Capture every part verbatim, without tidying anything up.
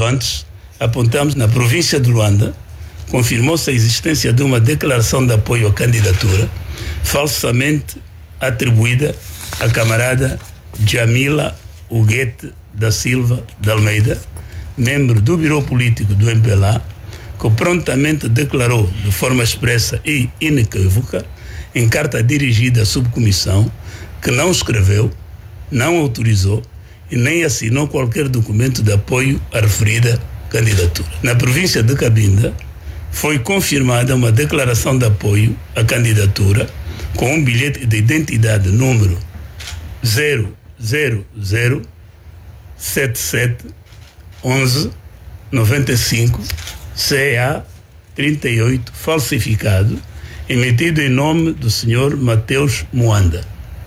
relevantes, apontamos na província de Luanda, confirmou-se a existência de uma declaração de apoio à candidatura, falsamente atribuída à camarada Jamila Huguete da Silva de Almeida, membro do Biro Político do M P L A, que prontamente declarou de forma expressa e inequívoca, em carta dirigida à subcomissão, que não escreveu, não autorizou e nem assinou qualquer documento de apoio à referida candidatura. Na província de Cabinda, foi confirmada uma declaração de apoio à candidatura com um bilhete de identidade número zero zero zero sete sete onze noventa e cinco C A trinta e oito, falsificado, emitido em nome do senhor Mateus Muanda.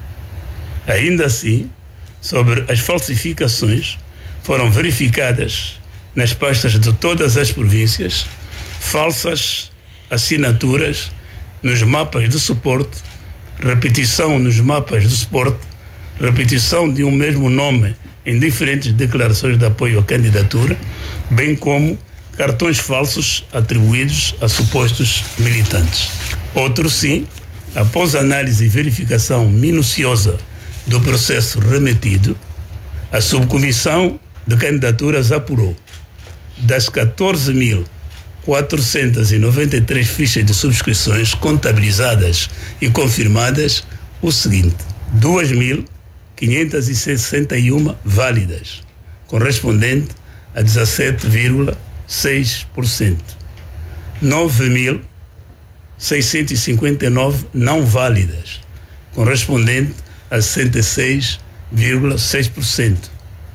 Ainda assim, sobre as falsificações, foram verificadas nas pastas de todas as províncias falsas assinaturas nos mapas de suporte, repetição nos mapas de suporte, repetição de um mesmo nome em diferentes declarações de apoio à candidatura, bem como cartões falsos atribuídos a supostos militantes. Outro sim, após análise e verificação minuciosa do processo remetido, a subcomissão de candidaturas apurou das quatorze mil quatrocentas e noventa e três fichas de subscrições contabilizadas e confirmadas o seguinte: duas mil quinhentas e sessenta e uma válidas, correspondente a dezassete vírgula seis por cento. nove mil seiscentas e cinquenta e nove não válidas, correspondente a sessenta e seis vírgula seis por cento.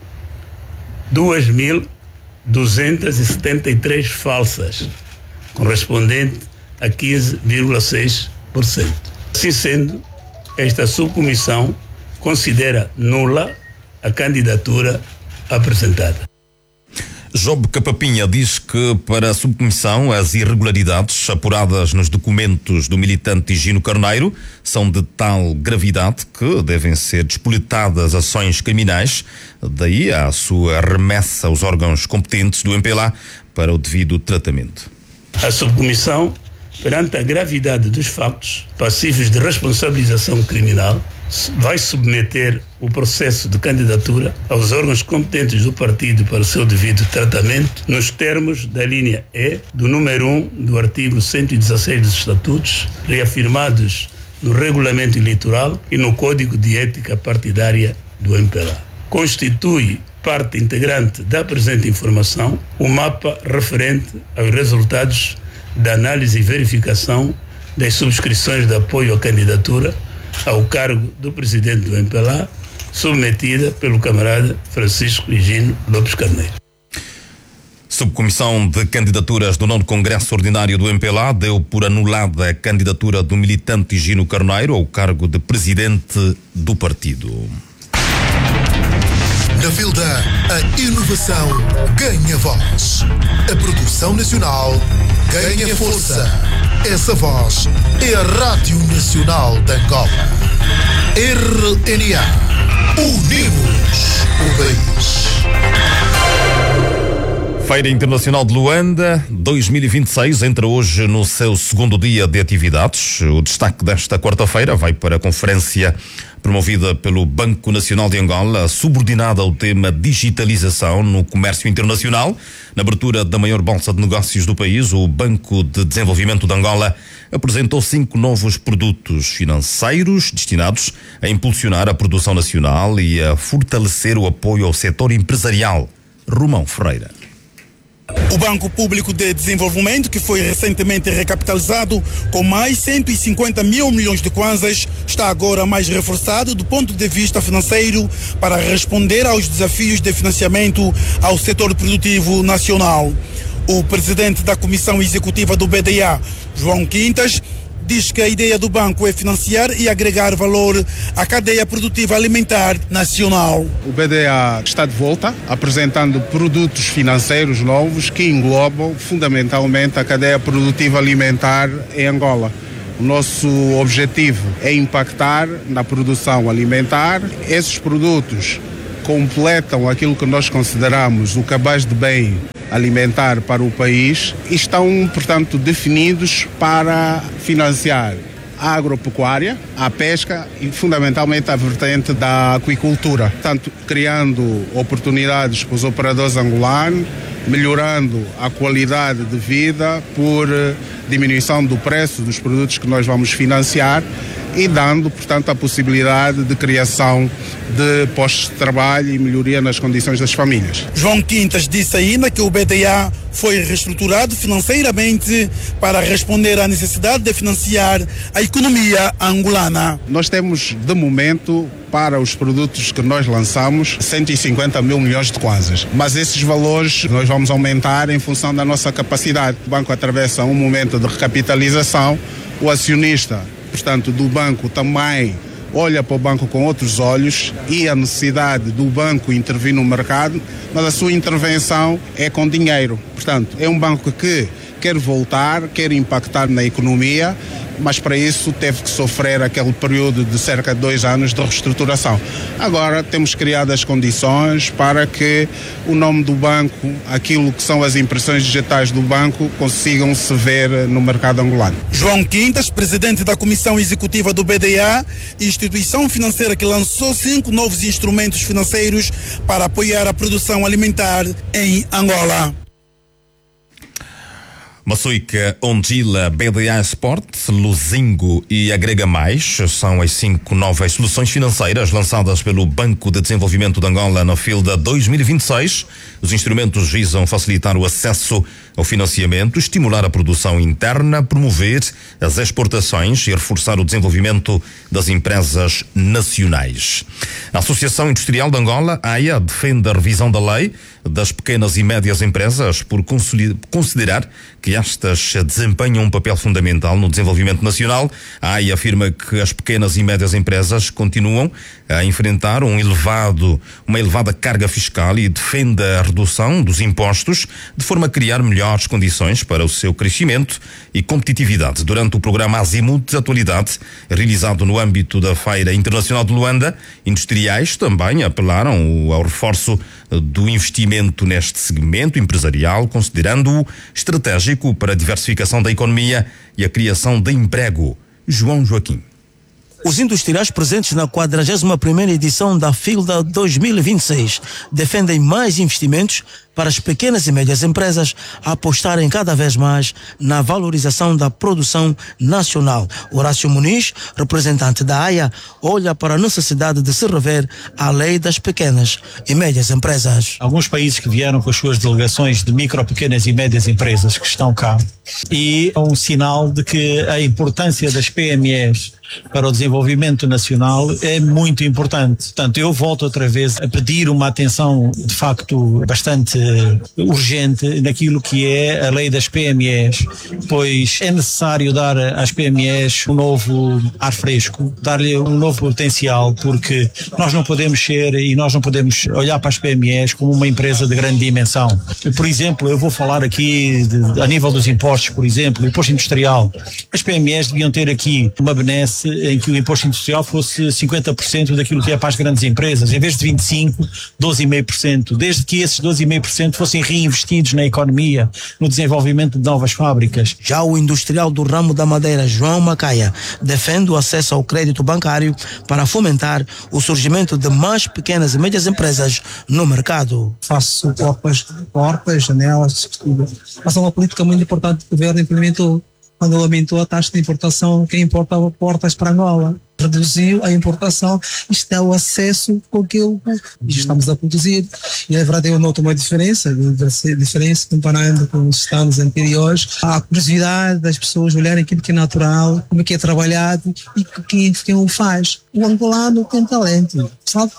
duas mil duzentas e setenta e três falsas, correspondente a quinze vírgula seis por cento. Assim sendo, esta subcomissão considera nula a candidatura apresentada. Job Capapinha diz que, para a subcomissão, as irregularidades apuradas nos documentos do militante Higino Carneiro são de tal gravidade que devem ser despoletadas ações criminais, daí a sua remessa aos órgãos competentes do M P L A para o devido tratamento. A subcomissão, perante a gravidade dos factos passíveis de responsabilização criminal, vai submeter o processo de candidatura aos órgãos competentes do partido para o seu devido tratamento, nos termos da linha E do número um do artigo cento e dezasseis dos Estatutos, reafirmados no Regulamento Eleitoral e no Código de Ética Partidária do M P L A. Constitui parte integrante da presente informação o mapa referente aos resultados da análise e verificação das subscrições de apoio à candidatura ao cargo do presidente do M P L A, submetida pelo camarada Francisco Higino Lopes Carneiro. Subcomissão de Candidaturas do nono Congresso Ordinário do M P L A deu por anulada a candidatura do militante Higino Carneiro ao cargo de presidente do partido. Na Vilda, a inovação ganha voz. A produção nacional ganha força. Essa voz é a Rádio Nacional de Angola. R N A. Unimos o país. Feira Internacional de Luanda dois mil e vinte e seis entra hoje no seu segundo dia de atividades. O destaque desta quarta-feira vai para a conferência promovida pelo Banco Nacional de Angola, subordinada ao tema digitalização no comércio internacional. Na abertura da maior bolsa de negócios do país, o Banco de Desenvolvimento de Angola apresentou cinco novos produtos financeiros destinados a impulsionar a produção nacional e a fortalecer o apoio ao setor empresarial. Romão Ferreira. O Banco Público de Desenvolvimento, que foi recentemente recapitalizado com mais cento e cinquenta mil milhões de kwanzas, está agora mais reforçado do ponto de vista financeiro para responder aos desafios de financiamento ao setor produtivo nacional. O presidente da Comissão Executiva do B D A, João Quintas, diz que a ideia do banco é financiar e agregar valor à cadeia produtiva alimentar nacional. O B D A está de volta, apresentando produtos financeiros novos que englobam fundamentalmente a cadeia produtiva alimentar em Angola. O nosso objetivo é impactar na produção alimentar. Esses produtos completam aquilo que nós consideramos o cabaz de bem alimentar para o país e estão, portanto, definidos para financiar a agropecuária, a pesca e fundamentalmente a vertente da aquicultura. Portanto, criando oportunidades para os operadores angolanos, melhorando a qualidade de vida por diminuição do preço dos produtos que nós vamos financiar e dando, portanto, a possibilidade de criação de postos de trabalho e melhoria nas condições das famílias. João Quintas disse ainda que o B D A foi reestruturado financeiramente para responder à necessidade de financiar a economia angolana. Nós temos, de momento, para os produtos que nós lançamos, cento e cinquenta mil milhões de kwanzas. Mas esses valores nós vamos aumentar em função da nossa capacidade. O banco atravessa um momento de recapitalização, o acionista, portanto, do banco também olha para o banco com outros olhos e a necessidade do banco intervir no mercado, mas a sua intervenção é com dinheiro. Portanto, é um banco que quer voltar, quer impactar na economia, mas para isso teve que sofrer aquele período de cerca de dois anos de reestruturação. Agora temos criado as condições para que o nome do banco, aquilo que são as impressões digitais do banco, consigam se ver no mercado angolano. João Quintas, presidente da Comissão Executiva do B D A, instituição financeira que lançou cinco novos instrumentos financeiros para apoiar a produção alimentar em Angola. Maçuica, Ondila, B D A Sport, Luzingo e Agrega Mais são as cinco novas soluções financeiras lançadas pelo Banco de Desenvolvimento de Angola na FILDA dois mil e vinte e seis. Os instrumentos visam facilitar o acesso ao financiamento, estimular a produção interna, promover as exportações e reforçar o desenvolvimento das empresas nacionais. A Associação Industrial de Angola, A I A, defende a revisão da lei das pequenas e médias empresas por considerar que estas desempenham um papel fundamental no desenvolvimento nacional. A A I A afirma que as pequenas e médias empresas continuam a enfrentar um elevado, uma elevada carga fiscal e defende a redução dos impostos de forma a criar melhores condições para o seu crescimento e competitividade. Durante o programa Azimuth de Atualidade, realizado no âmbito da Feira Internacional de Luanda, industriais também apelaram ao reforço do investimento neste segmento empresarial, considerando-o estratégico para a diversificação da economia e a criação de emprego. João Joaquim. Os industriais presentes na quadragésima primeira edição da FILDA dois mil e vinte e seis defendem mais investimentos para as pequenas e médias empresas apostarem cada vez mais na valorização da produção nacional. Horácio Muniz, representante da A I A, olha para a necessidade de se rever a lei das pequenas e médias empresas. Alguns países que vieram com as suas delegações de micro, pequenas e médias empresas que estão cá, e é um sinal de que a importância das P M Es para o desenvolvimento nacional é muito importante. Portanto, eu volto outra vez a pedir uma atenção de facto bastante urgente naquilo que é a lei das P M Es, pois é necessário dar às P M Es um novo ar fresco, dar-lhe um novo potencial, porque nós não podemos ser e nós não podemos olhar para as P M Es como uma empresa de grande dimensão. Por exemplo, eu vou falar aqui de, a nível dos impostos, por exemplo, o imposto industrial. As P M Es deviam ter aqui uma benesse em que o imposto industrial fosse cinquenta por cento daquilo que é para as grandes empresas, em vez de vinte e cinco por cento, doze vírgula cinco por cento, desde que esses doze vírgula cinco por cento fossem reinvestidos na economia, no desenvolvimento de novas fábricas. Já o industrial do ramo da madeira, João Macaia, defende o acesso ao crédito bancário para fomentar o surgimento de mais pequenas e médias empresas no mercado. Faço portas, portas, janelas, tudo. Mas é uma política muito importante que o governo implementou quando aumentou a taxa de importação, que importa portas para Angola. Reduziu a importação, isto é o acesso com que eu, estamos a produzir. E na verdade eu noto uma diferença, diferença comparando com os estados anteriores. A curiosidade das pessoas olharem aquilo que é natural, como é que é trabalhado e quem, quem o faz. O angolano tem talento, falta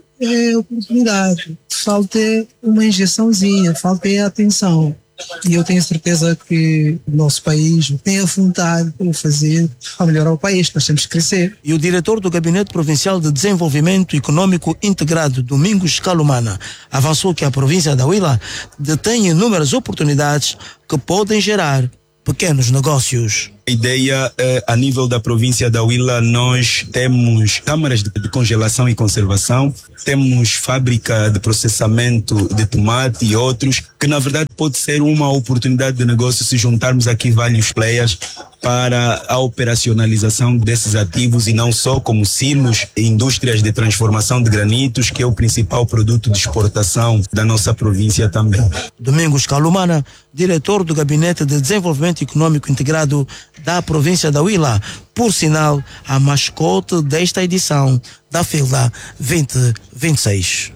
é oportunidade, falta uma injeçãozinha, falta é atenção. E eu tenho certeza que o nosso país tem a vontade de fazer para melhorar o país, nós temos que crescer. E o diretor do Gabinete Provincial de Desenvolvimento Econômico Integrado, Domingos Calumana, avançou que a província da Huila detém inúmeras oportunidades que podem gerar pequenos negócios. A ideia é, a nível da província da Huila, nós temos câmaras de, de congelação e conservação, temos fábrica de processamento de tomate e outros, que na verdade pode ser uma oportunidade de negócio se juntarmos aqui vários players para a operacionalização desses ativos e não só como silos e indústrias de transformação de granitos, que é o principal produto de exportação da nossa província também. Domingos Calumana, diretor do Gabinete de Desenvolvimento Econômico Integrado da província da Huila, por sinal, a mascote desta edição da FILDA vinte vinte e seis.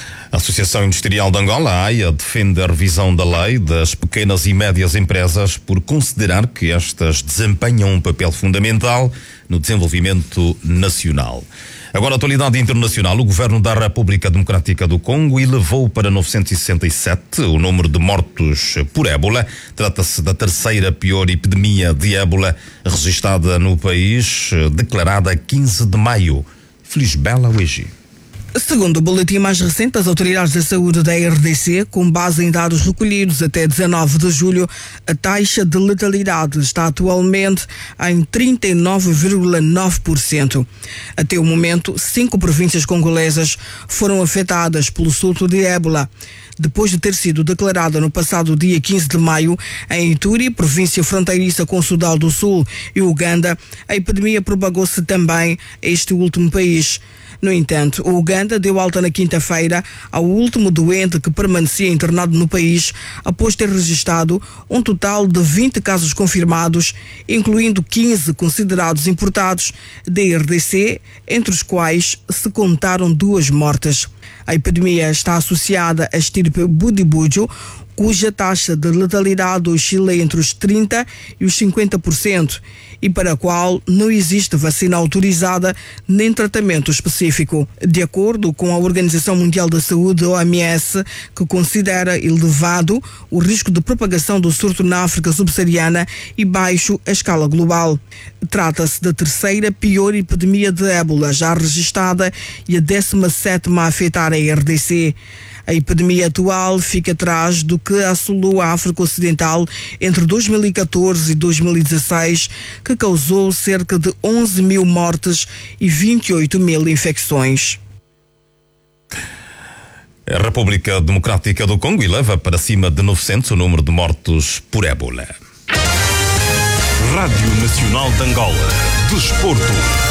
A Associação Industrial de Angola, a AIA, defende a revisão da lei das pequenas e médias empresas por considerar que estas desempenham um papel fundamental no desenvolvimento nacional. Agora, a atualidade internacional. O governo da República Democrática do Congo elevou para novecentos e sessenta e sete o número de mortos por ébola. Trata-se da terceira pior epidemia de ébola registrada no país, declarada a quinze de maio. Felisbela Uegi. Segundo o boletim mais recente das autoridades da saúde da R D C, com base em dados recolhidos até dezanove de julho, a taxa de letalidade está atualmente em trinta e nove vírgula nove por cento. Até o momento, cinco províncias congolesas foram afetadas pelo surto de ébola. Depois de ter sido declarada no passado dia quinze de maio, em Ituri, província fronteiriça com o Sudão do Sul e Uganda, a epidemia propagou-se também a este último país. No entanto, o Uganda deu alta na quinta-feira ao último doente que permanecia internado no país, após ter registrado um total de vinte casos confirmados, incluindo quinze considerados importados da R D C, entre os quais se contaram duas mortes. A epidemia está associada à estirpe Budibujo, cuja taxa de letalidade oscila entre os trinta por cento e os cinquenta por cento e para a qual não existe vacina autorizada nem tratamento específico. De acordo com a Organização Mundial da Saúde, O M S, que considera elevado o risco de propagação do surto na África subsaariana e baixo à escala global. Trata-se da terceira pior epidemia de ébola já registada e a décima sétima a afetar a R D C. A epidemia atual fica atrás do que assolou a África Ocidental entre dois mil e catorze e dois mil e dezesseis, que causou cerca de onze mil mortes e vinte e oito mil infecções. A República Democrática do Congo eleva para cima de novecentos o número de mortos por ébola. Rádio Nacional de Angola. Desporto.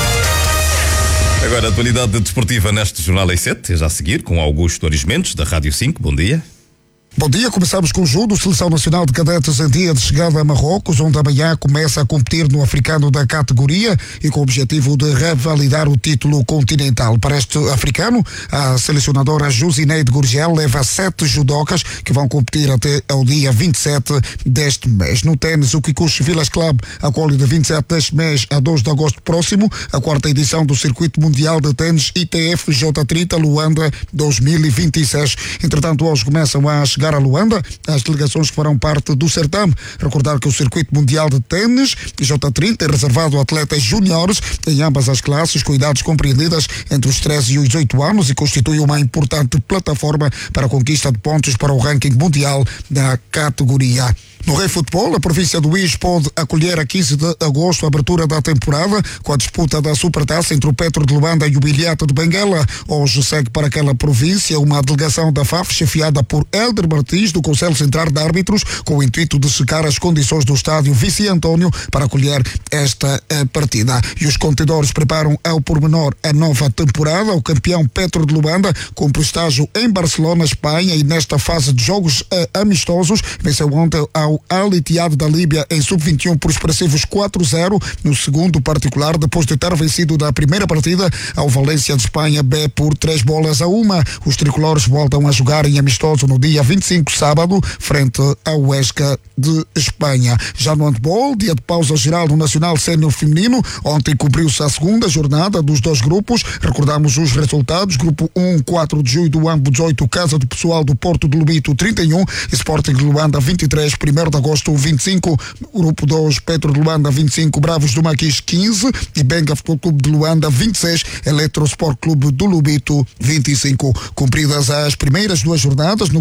Agora, a atualidade desportiva neste Jornal às sete, já a seguir, com Augusto Arismentos, da Rádio cinco. Bom dia. Bom dia, começamos com o judo. Seleção Nacional de Cadetes em dia de chegada a Marrocos, onde amanhã começa a competir no africano da categoria e com o objetivo de revalidar o título continental. Para este africano, a selecionadora Josineide Gurgel leva sete judocas que vão competir até ao dia vinte e sete deste mês. No ténis, o Kikuchi Village Club acolhe de vinte e sete deste mês a dois de agosto próximo a quarta edição do Circuito Mundial de Ténis I T F J trinta Luanda dois mil e vinte e seis. Entretanto, hoje começam a chegar a Luanda as delegações que farão parte do certame. Recordar que o Circuito Mundial de Ténis J trinta é reservado a atletas júniores em ambas as classes, com idades compreendidas entre os treze e os dezoito anos, e constitui uma importante plataforma para a conquista de pontos para o ranking mundial da categoria. No Rei Futebol, a província do Uís pode acolher a quinze de agosto a abertura da temporada com a disputa da Supertaça entre o Petro de Luanda e o Bilhete de Benguela. Hoje segue para aquela província uma delegação da F A F chefiada por Helder Martins, do Conselho Central de Árbitros, com o intuito de checar as condições do estádio Vici António para acolher esta eh, partida. E os contendores preparam ao pormenor a nova temporada. O campeão Petro de Luanda cumpre estágio em Barcelona, Espanha, e nesta fase de jogos eh, amistosos venceu ontem ao Al-Ittihad da Líbia em sub vinte e um por expressivos quatro a zero no segundo particular, depois de ter vencido da primeira partida ao Valência de Espanha B por três bolas a uma. Os tricolores voltam a jogar em amistoso no dia vinte e cinco, sábado, frente ao Huesca de Espanha. Já no handball, dia de pausa geral do Nacional Sénior Feminino, ontem cumpriu-se a segunda jornada dos dois grupos. Recordamos os resultados: grupo um, quatro de julho do Ambo dezoito, Casa do Pessoal do Porto de Lubito trinta e um, Sporting de Luanda vinte e três, primeiro de agosto vinte e cinco, grupo dois, Petro de Luanda vinte e cinco, Bravos do Maquis quinze e Benga Futebol Clube de Luanda vinte e seis, Eletrosport Clube do Lubito vinte e cinco. Cumpridas as primeiras duas jornadas, no grupo um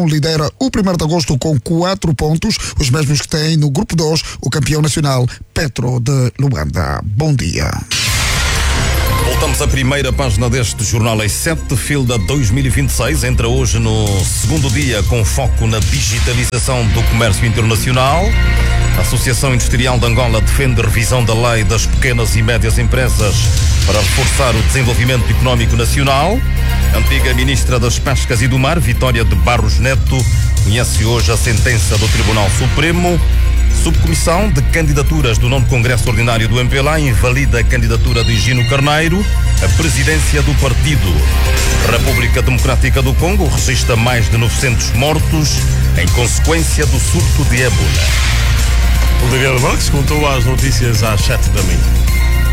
classificação lidera o primeiro de agosto com quatro pontos, os mesmos que tem no grupo dois o campeão nacional Petro de Luanda. Bom dia. Voltamos à primeira página deste jornal às sete. Filda dois mil e vinte e seis entra hoje no segundo dia com foco na digitalização do comércio internacional. A Associação Industrial de Angola defende a revisão da lei das pequenas e médias empresas para reforçar o desenvolvimento económico nacional. A antiga ministra das Pescas e do Mar, Vitória de Barros Neto, conhece hoje a sentença do Tribunal Supremo. Subcomissão de Candidaturas do nono Congresso Ordinário do M P L A invalida a candidatura de Gino Carneiro à presidência do partido. A República Democrática do Congo registra mais de novecentos mortos em consequência do surto de ébola. O Miguel Marques contou as notícias às sete da manhã.